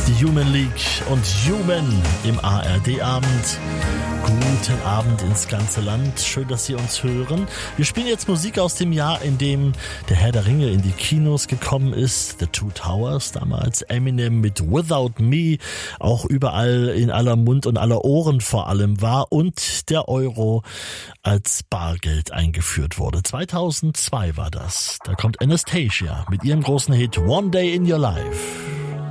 Die Human League und Human im ARD-Abend. Guten Abend ins ganze Land. Schön, dass Sie uns hören. Wir spielen jetzt Musik aus dem Jahr, in dem der Herr der Ringe in die Kinos gekommen ist. The Two Towers damals. Eminem mit Without Me auch überall in aller Mund und aller Ohren vor allem war. Und der Euro als Bargeld eingeführt wurde. 2002 war das. Da kommt Anastasia mit ihrem großen Hit One Day in Your Life.